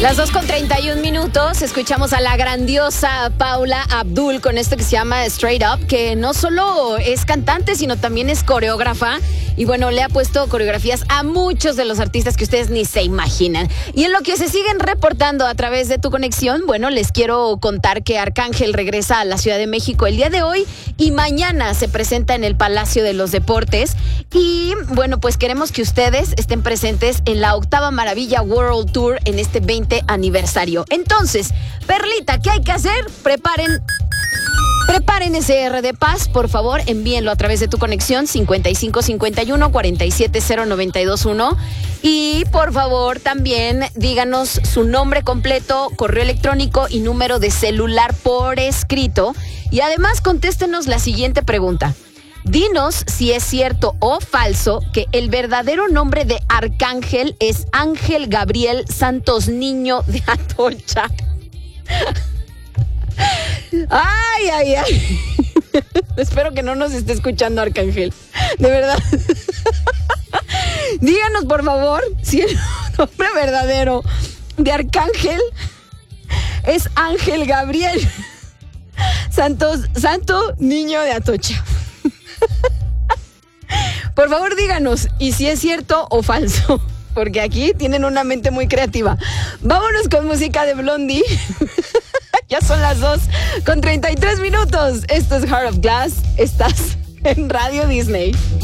Las 2:31, escuchamos a la grandiosa Paula Abdul con esto que se llama Straight Up, que no solo es cantante, sino también es coreógrafa. Y bueno, le ha puesto coreografías a muchos de los artistas que ustedes ni se imaginan. Y en lo que se siguen reportando a través de Tu Conexión, bueno, les quiero contar que Arcángel regresa a la Ciudad de México el día de hoy y mañana se presenta en el Palacio de los Deportes. Y bueno, pues queremos que ustedes estén presentes en la 8ª Maravilla World Tour en este 20 aniversario. Entonces, Perlita, ¿qué hay que hacer? Preparen ese R de paz, por favor, envíenlo a través de Tu Conexión 5551-470-921 y por favor también díganos su nombre completo, correo electrónico y número de celular por escrito y además contéstenos la siguiente pregunta. Dinos si es cierto o falso que el verdadero nombre de Arcángel es Ángel Gabriel Santos Niño de Atocha. Ay. Espero que no nos esté escuchando Arcángel. De verdad. Díganos, por favor, si el nombre verdadero de Arcángel es Ángel Gabriel Santo Niño de Atocha. Por favor, díganos y si es cierto o falso, porque aquí tienen una mente muy creativa. Vámonos con música de Blondie. Ya son las 2:33. Esto es Heart of Glass. Estás en Radio Disney.